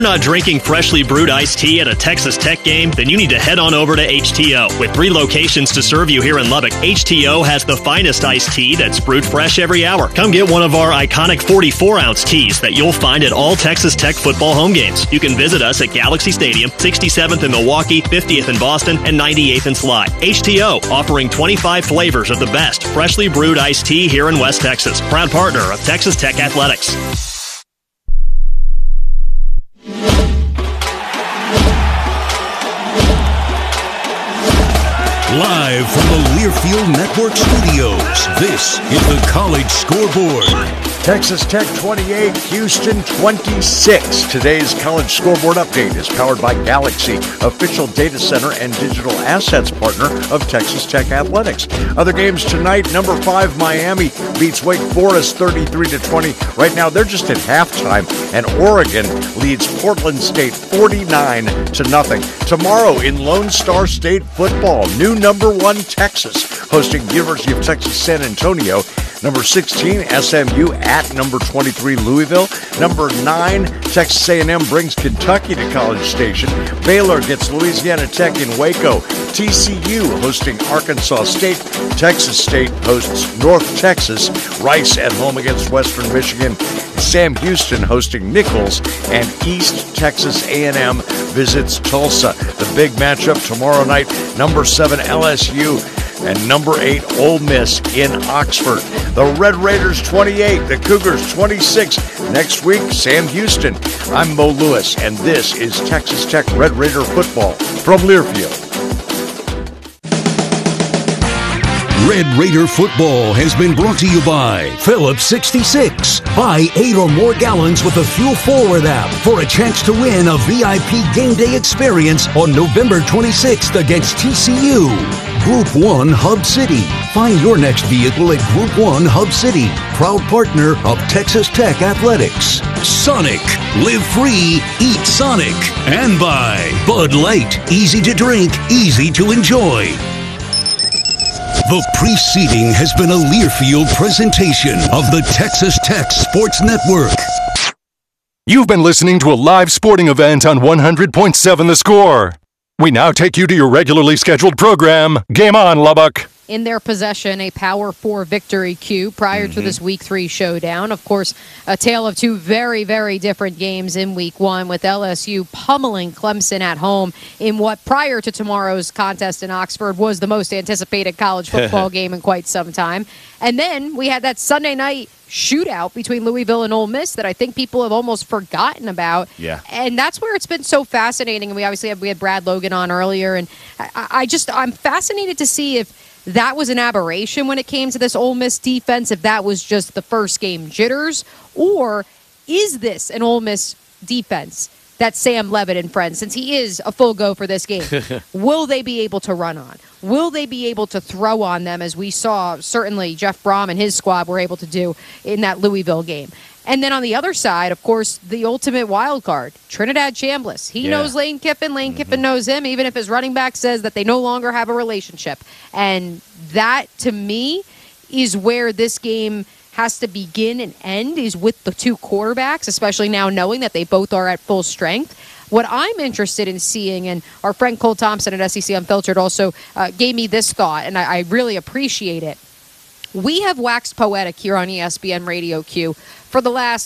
Not drinking freshly brewed iced tea at a Texas Tech game? Then you need to head on over to HTO. With 3 locations to serve you here in Lubbock, HTO has the finest iced tea that's brewed fresh every hour. Come get one of our iconic 44-ounce teas that you'll find at all Texas Tech football home games. You can visit us at Galaxy Stadium, 67th in Milwaukee, 50th in Boston, and 98th in Sly. HTO, offering 25 flavors of the best freshly brewed iced tea here in West Texas. Proud partner of Texas Tech Athletics. Live from the Learfield Network studios, this is the College Scoreboard. Texas Tech 28, Houston 26. Today's College Scoreboard update is powered by Galaxy, official data center and digital assets partner of Texas Tech Athletics. Other games tonight, number 5 Miami beats Wake Forest 33-20. Right now they're just at halftime, and Oregon leads Portland State 49-0. Tomorrow in Lone Star State football, new number 1 Texas hosting University of Texas San Antonio. Number 16, SMU at number 23, Louisville. Number 9, Texas A&M brings Kentucky to College Station. Baylor gets Louisiana Tech in Waco. TCU hosting Arkansas State. Texas State hosts North Texas. Rice at home against Western Michigan. Sam Houston hosting Nichols. And East Texas A&M visits Tulsa. The big matchup tomorrow night, number 7 LSU and number 8 Ole Miss in Oxford. The Red Raiders 28, the Cougars 26. Next week, Sam Houston. I'm Mo Lewis, and this is Texas Tech Red Raider football from Learfield. Red Raider football has been brought to you by Phillips 66. Buy 8 or more gallons with the Fuel Forward app for a chance to win a VIP game day experience on November 26th against TCU. Group 1 Hub City. Find your next vehicle at Group 1 Hub City, proud partner of Texas Tech Athletics. Sonic. Live free. Eat Sonic. And by Bud Light. Easy to drink, easy to enjoy. The preceding has been a Learfield presentation of the Texas Tech Sports Network. You've been listening to a live sporting event on 100.7 The Score. We now take you to your regularly scheduled program, Game On, Lubbock. In their possession, a Power 4 victory queue prior to this Week 3 showdown. Of course, a tale of 2 very, very different games in Week 1, with LSU pummeling Clemson at home in what, prior to tomorrow's contest in Oxford, was the most anticipated college football game in quite some time. And then we had that Sunday night shootout between Louisville and Ole Miss that I think people have almost forgotten about. Yeah. And that's where it's been so fascinating. And we had Brad Logan on earlier, and I'm fascinated to see if that was an aberration when it came to this Ole Miss defense, if that was just the first game jitters, or is this an Ole Miss defense that Sam Levitt and friends, since he is a full go for this game, will they be able to run on? Will they be able to throw on them, as we saw certainly Jeff Brom and his squad were able to do in that Louisville game? And then on the other side, of course, the ultimate wild card, Trinidad Chambliss. He knows Lane Kiffin. Lane Kiffin knows him, even if his running back says that they no longer have a relationship. And that, to me, is where this game has to begin and end, is with the 2 quarterbacks, especially now knowing that they both are at full strength. What I'm interested in seeing, and our friend Cole Thompson at SEC Unfiltered also gave me this thought, and I really appreciate it. We have waxed poetic here on ESPN Radio Q for the last,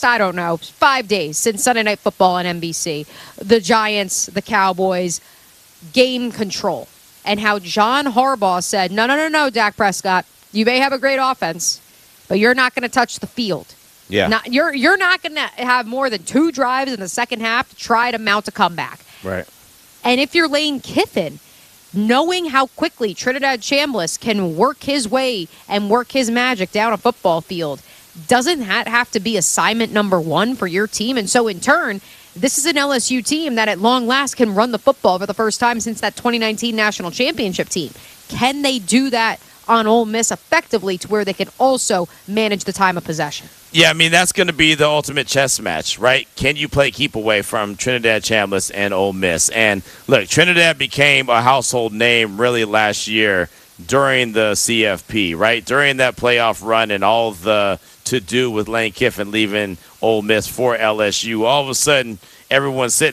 5 days since Sunday Night Football on NBC. The Giants, the Cowboys, game control. And how John Harbaugh said, no, Dak Prescott, you may have a great offense, but you're not going to touch the field. Yeah. You're not going to have more than 2 drives in the second half to try to mount a comeback. Right. And if you're Lane Kiffin, knowing how quickly Trinidad Chambliss can work his way and work his magic down a football field, doesn't that have to be assignment number 1 for your team? And so in turn, this is an LSU team that at long last can run the football for the first time since that 2019 national championship team. Can they do that on Ole Miss effectively to where they can also manage the time of possession? Yeah, I mean, that's going to be the ultimate chess match, right? Can you play keep away from Trinidad Chambliss and Ole Miss? And look, Trinidad became a household name really last year during the CFP, right? During that playoff run and all the to-do with Lane Kiffin leaving Ole Miss for LSU. All of a sudden, everyone's sitting